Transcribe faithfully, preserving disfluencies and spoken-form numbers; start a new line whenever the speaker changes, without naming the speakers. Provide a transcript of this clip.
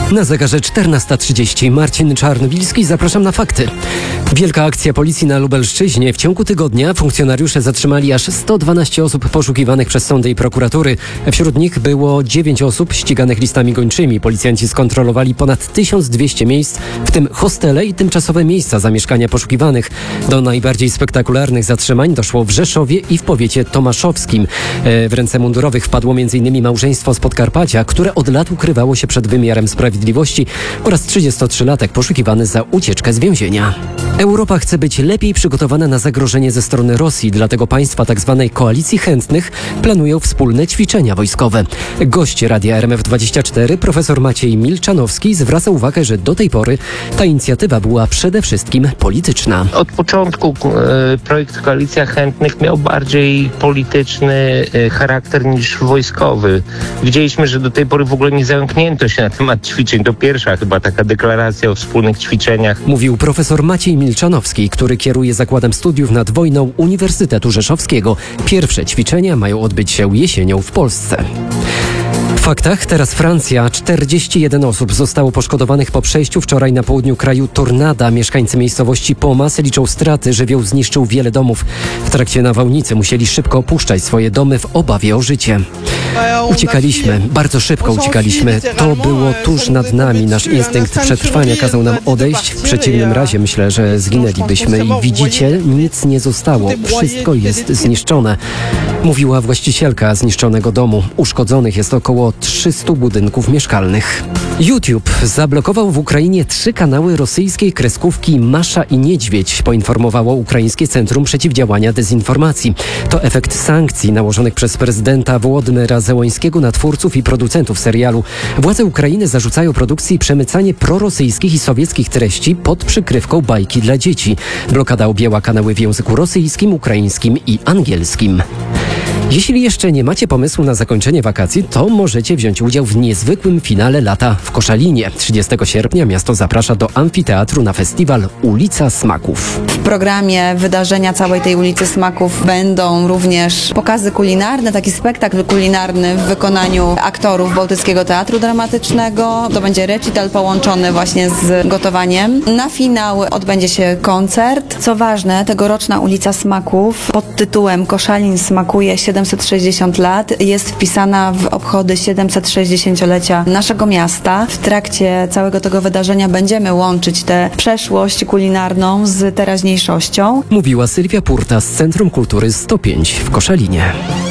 Na zegarze czternasta trzydzieści. Marcin Czarnobilski, zapraszam na fakty. Wielka akcja policji na Lubelszczyźnie. W ciągu tygodnia funkcjonariusze zatrzymali aż sto dwanaście osób poszukiwanych przez sądy i prokuratury. Wśród nich było dziewięć osób ściganych listami gończymi. Policjanci skontrolowali ponad tysiąc dwieście miejsc, w tym hostele i tymczasowe miejsca zamieszkania poszukiwanych. Do najbardziej spektakularnych zatrzymań doszło w Rzeszowie i w powiecie tomaszowskim. W ręce mundurowych wpadło między innymi małżeństwo z Podkarpacia, które od lat ukrywało się przed wymiarem sprawiedliwości, oraz trzydziestotrzylatek poszukiwany za ucieczkę z więzienia. Europa chce być lepiej przygotowana na zagrożenie ze strony Rosji, dlatego państwa tzw. koalicji chętnych planują wspólne ćwiczenia wojskowe. Gość Radia R M F dwadzieścia cztery, profesor Maciej Milczanowski, zwraca uwagę, że do tej pory ta inicjatywa była przede wszystkim polityczna.
Od początku e, projekt Koalicja Chętnych miał bardziej polityczny e, charakter niż wojskowy. Widzieliśmy, że do tej pory w ogóle nie zamknięto się na temat ćwiczeń. To pierwsza chyba taka deklaracja o wspólnych ćwiczeniach.
Mówił profesor Maciej Milczanowski, który kieruje Zakładem Studiów nad Wojną Uniwersytetu Rzeszowskiego. Pierwsze ćwiczenia mają odbyć się jesienią w Polsce. W faktach teraz Francja. czterdzieści jeden osób zostało poszkodowanych po przejściu wczoraj na południu kraju tornada. Mieszkańcy miejscowości Pomas liczą straty. Żywioł zniszczył wiele domów. W trakcie nawałnicy musieli szybko opuszczać swoje domy w obawie o życie. Uciekaliśmy, bardzo szybko uciekaliśmy. To było tuż nad nami. Nasz instynkt przetrwania kazał nam odejść. W przeciwnym razie myślę, że zginęlibyśmy. I widzicie, nic nie zostało. Wszystko jest zniszczone. Mówiła właścicielka zniszczonego domu. Uszkodzonych jest około trzysta budynków mieszkalnych. YouTube zablokował w Ukrainie trzy kanały rosyjskiej kreskówki Masza i Niedźwiedź, poinformowało Ukraińskie Centrum Przeciwdziałania Dezinformacji. To efekt sankcji nałożonych przez prezydenta Wołodymyra Zełańskiego na twórców i producentów serialu. Władze Ukrainy zarzucają produkcji przemycanie prorosyjskich i sowieckich treści pod przykrywką bajki dla dzieci. Blokada objęła kanały w języku rosyjskim, ukraińskim i angielskim. Jeśli jeszcze nie macie pomysłu na zakończenie wakacji, to możecie wziąć udział w niezwykłym finale lata w Koszalinie. trzydziestego sierpnia miasto zaprasza do amfiteatru na festiwal Ulica Smaków.
W programie wydarzenia całej tej Ulicy Smaków będą również pokazy kulinarne, taki spektakl kulinarny w wykonaniu aktorów Bałtyckiego Teatru Dramatycznego. To będzie recital połączony właśnie z gotowaniem. Na finał odbędzie się koncert. Co ważne, tegoroczna Ulica Smaków pod tytułem Koszalin smakuje siedemset sześćdziesiąt lat jest wpisana w obchody siedemset-sześćdziesięciolecia naszego miasta. W trakcie całego tego wydarzenia będziemy łączyć tę przeszłość kulinarną z teraźniejszością.
Mówiła Sylwia Purta z Centrum Kultury sto pięć w Koszalinie.